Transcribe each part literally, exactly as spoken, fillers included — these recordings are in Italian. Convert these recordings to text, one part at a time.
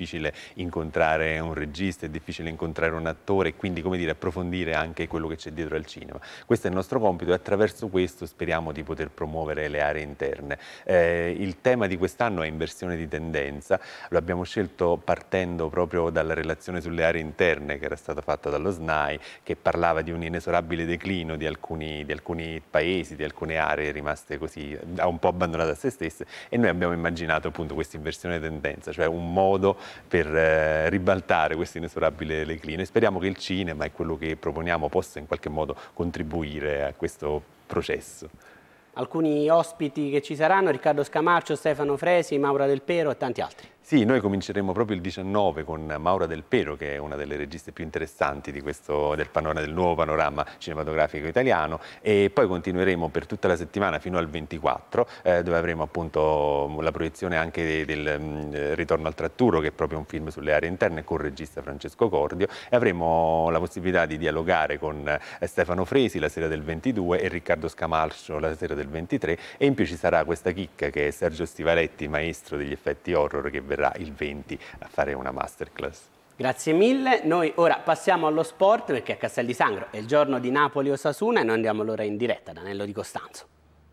difficile incontrare un regista, è difficile incontrare un attore e quindi, come dire, approfondire anche quello che c'è dietro al cinema. Questo è il nostro compito e attraverso questo speriamo di poter promuovere le aree interne. Eh, il tema di quest'anno è inversione di tendenza, lo abbiamo scelto partendo proprio dalla relazione sulle aree interne che era stata fatta dallo S N A I, che parlava di un inesorabile declino di alcuni, di alcuni paesi, di alcune aree rimaste così un po' abbandonate a se stesse, e noi abbiamo immaginato appunto questa inversione di tendenza, cioè un modo per eh, ribaltare questo inesorabile declino, e speriamo che il cinema e quello che proponiamo possa in qualche modo contribuire a questo processo. Alcuni ospiti che ci saranno: Riccardo Scamarcio, Stefano Fresi, Maura Del Pero e tanti altri. Sì, noi cominceremo proprio il diciannove con Maura Del Pero, che è una delle registe più interessanti di questo, del, panorama, del nuovo panorama cinematografico italiano, e poi continueremo per tutta la settimana fino al ventiquattro, eh, dove avremo appunto la proiezione anche del, del um, Ritorno al Tratturo, che è proprio un film sulle aree interne con il regista Francesco Cordio, e avremo la possibilità di dialogare con eh, Stefano Fresi la sera del ventidue e Riccardo Scamarcio la sera del ventitré, e in più ci sarà questa chicca che è Sergio Stivaletti, maestro degli effetti horror, che verrà il venti a fare una masterclass. Grazie mille. Noi ora passiamo allo sport, perché a Castel di Sangro è il giorno di Napoli-Osasuna e noi andiamo allora in diretta da Anello di Costanzo.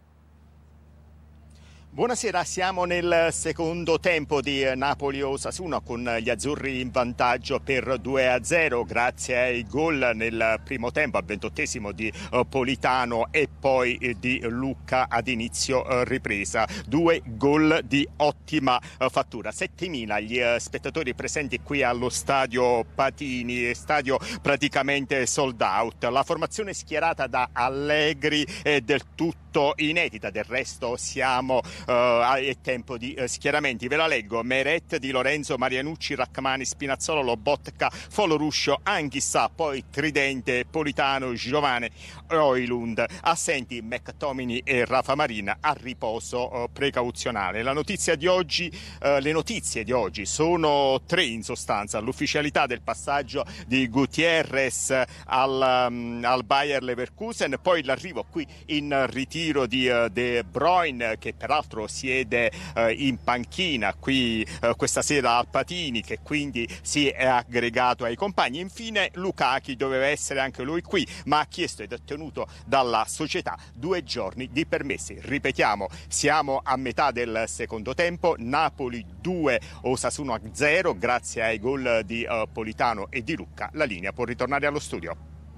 Buonasera, siamo nel secondo tempo di Napoli-Osasuna con gli azzurri in vantaggio per due a zero grazie ai gol nel primo tempo, al ventottesimo di Politano e poi di Lucca ad inizio ripresa. Due gol di ottima fattura. settemila gli spettatori presenti qui allo stadio Patini, stadio praticamente sold out. La formazione schierata da Allegri è del tutto inedita, del resto siamo Uh, è tempo di uh, schieramenti. Ve la leggo: Meret, Di Lorenzo, Marianucci, Rachmani, Spinazzolo, Lobotka, Foloruscio, Anghissà, poi Tridente, Politano, Giovane, Oilund. Assenti McTominay e Rafa Marina, a riposo uh, precauzionale. La notizia di oggi, uh, le notizie di oggi sono tre in sostanza: l'ufficialità del passaggio di Gutierrez al, um, al Bayer Leverkusen, poi l'arrivo qui in ritiro di uh, De Bruyne, che peraltro siede eh, in panchina qui eh, questa sera al Patini, che quindi si è aggregato ai compagni. Infine Lukaku doveva essere anche lui qui, ma ha chiesto ed ottenuto dalla società due giorni di permessi. Ripetiamo, siamo a metà del secondo tempo, Napoli due, Osasuna zero grazie ai gol di uh, Politano e di Lucca. La linea può ritornare allo studio.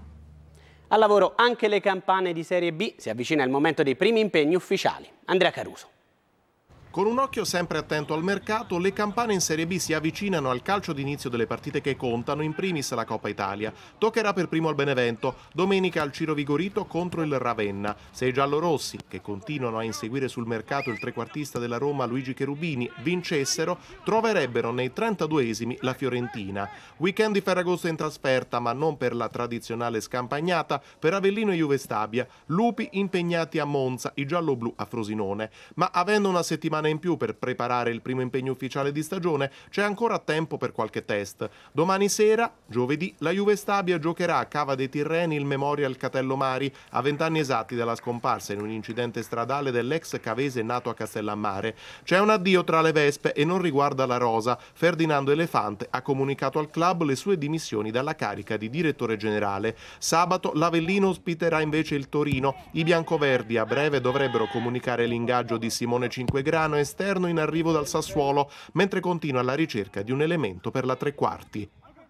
Al lavoro anche le campane di Serie B, si avvicina il momento dei primi impegni ufficiali. Andrea Caruso. Con un occhio sempre attento al mercato, le campane in Serie B si avvicinano al calcio d'inizio delle partite che contano, in primis la Coppa Italia. Toccherà per primo al Benevento, domenica al Ciro Vigorito contro il Ravenna. Se i giallorossi, che continuano a inseguire sul mercato il trequartista della Roma Luigi Cherubini, vincessero, troverebbero nei trentaduesimi la Fiorentina. Weekend di Ferragosto in trasferta, ma non per la tradizionale scampagnata, per Avellino e Juve Stabia. Lupi impegnati a Monza, i gialloblu a Frosinone. Ma avendo una settimana in più per preparare il primo impegno ufficiale di stagione, c'è ancora tempo per qualche test. Domani sera, giovedì, la Juve Stabia giocherà a Cava dei Tirreni il Memorial Catello Mari, a vent'anni esatti dalla scomparsa in un incidente stradale dell'ex cavese nato a Castellammare. C'è un addio tra le vespe e non riguarda la rosa. Ferdinando Elefante ha comunicato al club le sue dimissioni dalla carica di direttore generale. Sabato l'Avellino ospiterà invece il Torino. I biancoverdi a breve dovrebbero comunicare l'ingaggio di Simone Cinquegrano, esterno in arrivo dal Sassuolo, mentre continua la ricerca di un elemento per la tre quarti.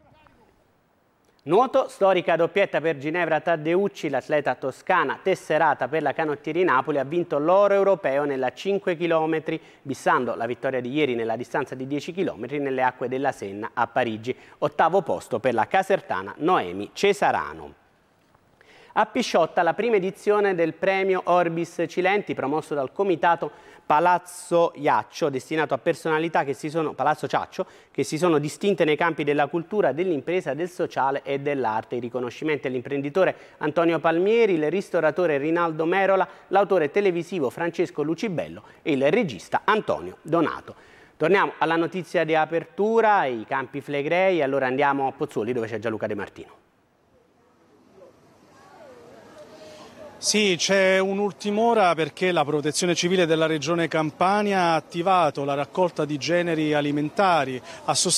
Nuoto, storica doppietta per Ginevra Taddeucci, l'atleta toscana tesserata per la Canottieri Napoli ha vinto l'oro europeo nella cinque chilometri, bissando la vittoria di ieri nella distanza di dieci chilometri nelle acque della Senna a Parigi. Ottavo posto per la casertana Noemi Cesarano. A Pisciotta la prima edizione del premio Orbis Cilenti, promosso dal comitato Palazzo Iaccio, destinato a personalità che si sono, Palazzo Ciaccio, che si sono distinte nei campi della cultura, dell'impresa, del sociale e dell'arte. I riconoscimenti all'imprenditore Antonio Palmieri, il ristoratore Rinaldo Merola, l'autore televisivo Francesco Lucibello e il regista Antonio Donato. Torniamo alla notizia di apertura, i campi Flegrei, allora andiamo a Pozzuoli dove c'è Gianluca De Martino. Sì, c'è un'ultima ora perché la Protezione Civile della Regione Campania ha attivato la raccolta di generi alimentari a sostegno